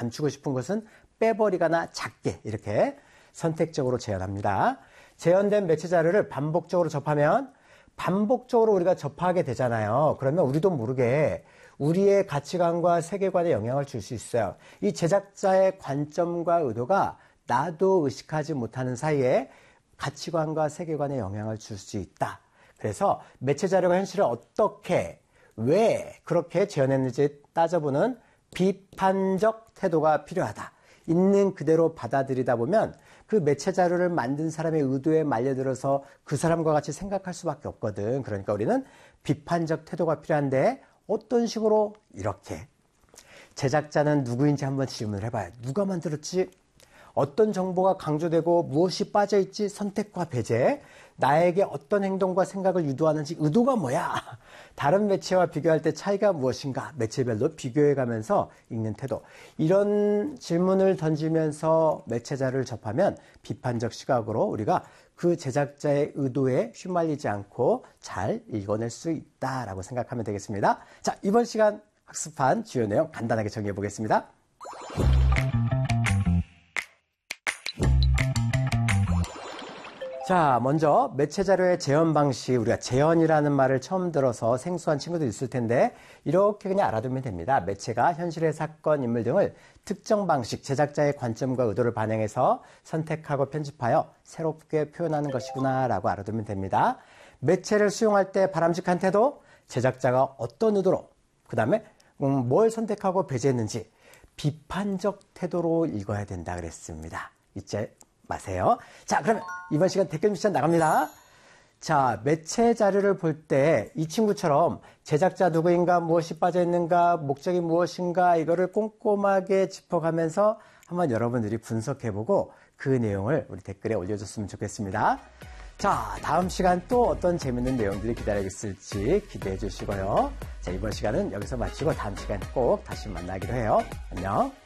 감추고 싶은 것은 빼버리거나 작게 이렇게 선택적으로 재현합니다. 재현된 매체 자료를 반복적으로 접하면 반복적으로 우리가 접하게 되잖아요. 그러면 우리도 모르게 우리의 가치관과 세계관에 영향을 줄 수 있어요. 이 제작자의 관점과 의도가 나도 의식하지 못하는 사이에 가치관과 세계관에 영향을 줄 수 있다. 그래서 매체 자료가 현실을 어떻게, 왜 그렇게 재현했는지 따져보는 비판적 태도가 필요하다. 있는 그대로 받아들이다 보면 그 매체 자료를 만든 사람의 의도에 말려들어서 그 사람과 같이 생각할 수밖에 없거든. 그러니까 우리는 비판적 태도가 필요한데 어떤 식으로? 이렇게. 제작자는 누구인지 한번 질문을 해봐요. 누가 만들었지? 어떤 정보가 강조되고 무엇이 빠져있지? 선택과 배제. 나에게 어떤 행동과 생각을 유도하는지 의도가 뭐야? 다른 매체와 비교할 때 차이가 무엇인가? 매체별로 비교해가면서 읽는 태도. 이런 질문을 던지면서 매체자를 접하면 비판적 시각으로 우리가 그 제작자의 의도에 휘말리지 않고 잘 읽어낼 수 있다라고 생각하면 되겠습니다. 자, 이번 시간 학습한 주요 내용 간단하게 정리해 보겠습니다. 자, 먼저 매체 자료의 재현 방식, 우리가 재현이라는 말을 처음 들어서 생소한 친구들 있을 텐데 이렇게 그냥 알아두면 됩니다. 매체가 현실의 사건, 인물 등을 특정 방식, 제작자의 관점과 의도를 반영해서 선택하고 편집하여 새롭게 표현하는 것이구나 라고 알아두면 됩니다. 매체를 수용할 때 바람직한 태도, 제작자가 어떤 의도로, 그 다음에 뭘 선택하고 배제했는지 비판적 태도로 읽어야 된다 그랬습니다. 잊지 마세요. 자, 그러면 이번 시간 댓글 미션 나갑니다. 자, 매체 자료를 볼 때 이 친구처럼 제작자 누구인가, 무엇이 빠져있는가, 목적이 무엇인가 이거를 꼼꼼하게 짚어가면서 한번 여러분들이 분석해보고 그 내용을 우리 댓글에 올려줬으면 좋겠습니다. 자, 다음 시간 또 어떤 재밌는 내용들이 기다리고 있을지 기대해 주시고요. 자, 이번 시간은 여기서 마치고 다음 시간 꼭 다시 만나기로 해요. 안녕.